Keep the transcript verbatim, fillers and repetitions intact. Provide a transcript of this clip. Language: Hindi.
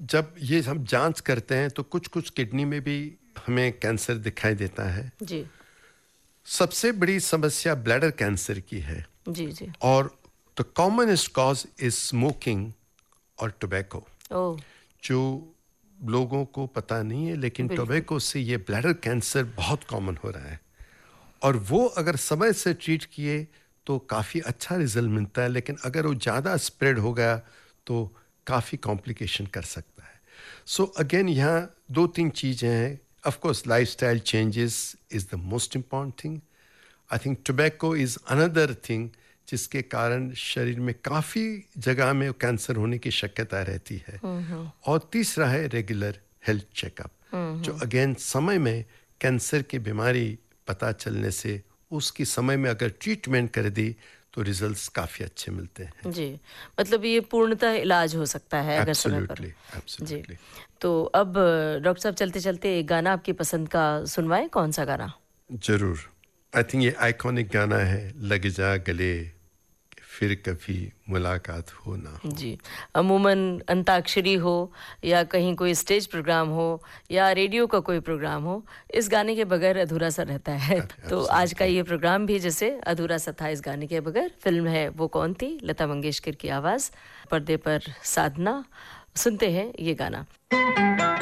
जब ये हम जांच करते हैं तो कुछ कुछ किडनी में भी हमें कैंसर दिखाई देता है जी सबसे बड़ी समस्या ब्लैडर कैंसर की है जी जी और the commonest cause is smoking और टोबैको ओह जो लोगों को पता नहीं है लेकिन बिल्कुल टोबैको से ये ब्लैडर कैंसर बहुत कॉमन हो रहा है और वो अगर समय से ट्रीट किए तो काफ़ी अच्छा रिजल्ट मिलता है लेकिन अगर वो ज़्यादा स्प्रेड हो गया तो काफ़ी कॉम्प्लिकेशन कर सकता है सो अगेन यहाँ दो तीन चीज़ें हैं of course lifestyle changes is the most important thing I think tobacco is another thing जिसके कारण शरीर में काफ़ी जगह में कैंसर होने की शक्यता रहती है और तीसरा है रेगुलर हेल्थ चेकअप जो अगेन समय में कैंसर की बीमारी पता चलने से उसकी समय में अगर ट्रीटमेंट कर दी तो रिजल्ट्स काफ़ी अच्छे मिलते हैं जी मतलब ये पूर्णतः इलाज हो सकता है अगर समय पर एब्सोल्युटली जी एब्सोल्युटली तो अब डॉक्टर साहब चलते चलते एक गाना आपकी पसंद का सुनवाएं कौन सा गाना जरूर आई थिंक ये आइकॉनिक गाना है लग जा गले फिर कभी मुलाकात हो ना हो जी अमूमन अंताक्षरी हो या कहीं कोई स्टेज प्रोग्राम हो या रेडियो का कोई प्रोग्राम हो इस गाने के बगैर अधूरा सा रहता है तो आज का ये प्रोग्राम भी जैसे अधूरा सा था इस गाने के बगैर फिल्म है वो कौन थी लता मंगेशकर की आवाज़ पर्दे पर साधना सुनते हैं ये गाना